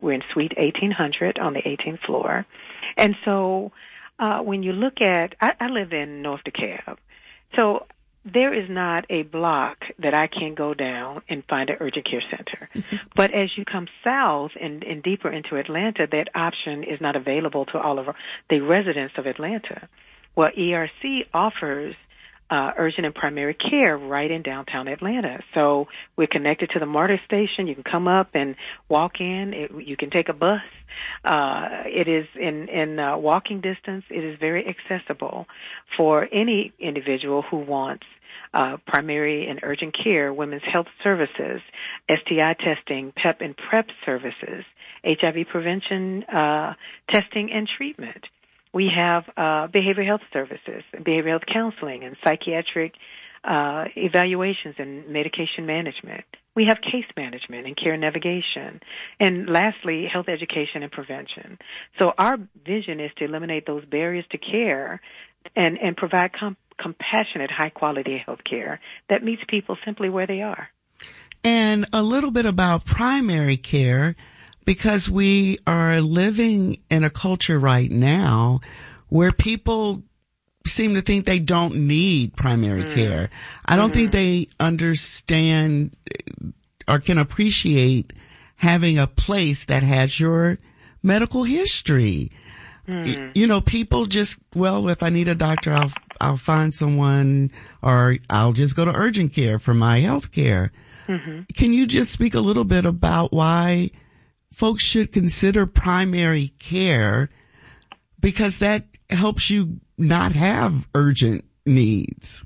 We're in Suite 1800 on the 18th floor. And so when you look at, I live in North DeKalb, so there is not a block that I can go down and find an urgent care center. But as you come south and deeper into Atlanta, that option is not available to all of the residents of Atlanta. Well, ERC offers urgent and primary care right in downtown Atlanta. So we're connected to the MARTA station. You can come up and walk in. You can take a bus. It is in walking distance. It is very accessible for any individual who wants primary and urgent care, women's health services, STI testing, PEP and PrEP services, HIV prevention testing and treatment. We have behavioral health services, behavioral health counseling, and psychiatric evaluations and medication management. We have case management and care navigation. And lastly, health education and prevention. So our vision is to eliminate those barriers to care and provide compassionate, high-quality health care that meets people simply where they are. And a little bit about primary care, because we are living in a culture right now where people seem to think they don't need primary care. I don't think they understand or can appreciate having a place that has your medical history. You know, people just, well, if I need a doctor, I'll find someone, or I'll just go to urgent care for my health care. Can you just speak a little bit about why folks should consider primary care, because that helps you not have urgent needs?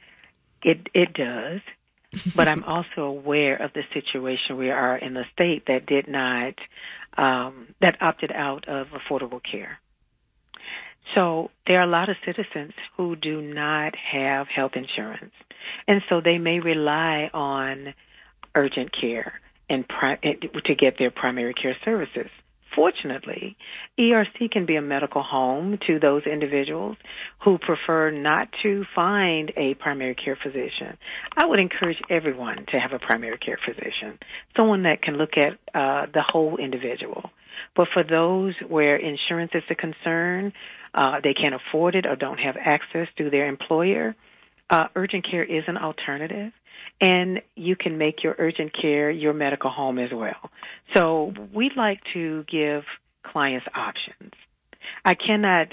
It does, but I'm also aware of the situation we are in the state that did not, that opted out of affordable care. So there are a lot of citizens who do not have health insurance, and so they may rely on urgent care and to get their primary care services. Fortunately, ERC can be a medical home to those individuals who prefer not to find a primary care physician. I would encourage everyone to have a primary care physician, someone that can look at the whole individual. But for those where insurance is a concern, they can't afford it or don't have access through their employer, urgent care is an alternative. And you can make your urgent care your medical home as well. So we'd like to give clients options. I cannot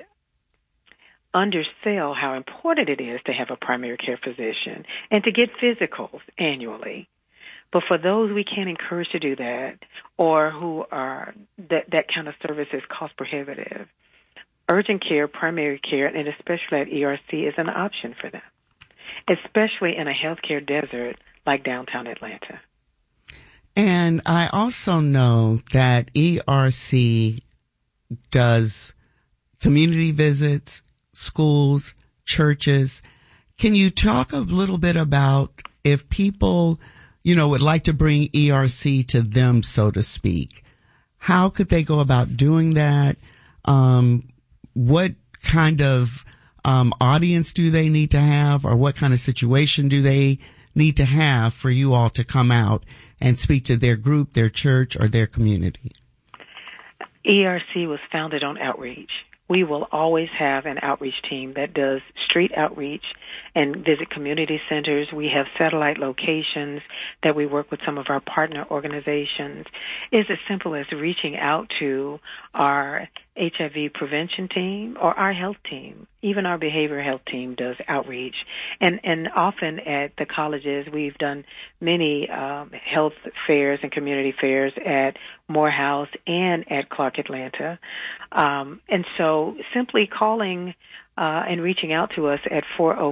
undersell how important it is to have a primary care physician and to get physicals annually. But for those we can't encourage to do that, or who are that kind of service is cost prohibitive, urgent care, primary care, and especially at ERC is an option for them, especially in a healthcare desert like downtown Atlanta. And I also know that ERC does community visits, schools, churches. Can you talk a little bit about if people, would like to bring ERC to them, so to speak? How could they go about doing that? What kind of audience do they need to have, or what kind of situation do they need to have for you all to come out and speak to their group, their church, or their community? ERC was founded on outreach. We will always have an outreach team that does street outreach and visit community centers. We have satellite locations that we work with some of our partner organizations. It's as simple as reaching out to our HIV prevention team or our health team. Even our behavioral health team does outreach. And often at the colleges, we've done many health fairs and community fairs at Morehouse and at Clark Atlanta. And so simply calling and reaching out to us at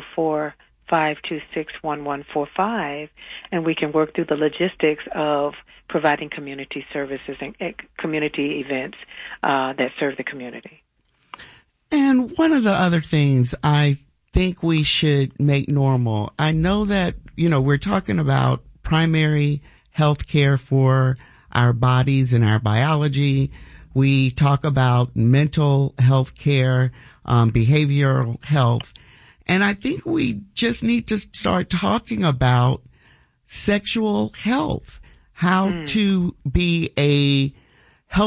404-526-1145, and we can work through the logistics of providing community services and community events that serve the community. And one of the other things I think we should make normal, I know that, we're talking about primary health care for our bodies and our biology. We talk about mental health care, behavioral health. And I think we just need to start talking about sexual health, how to be a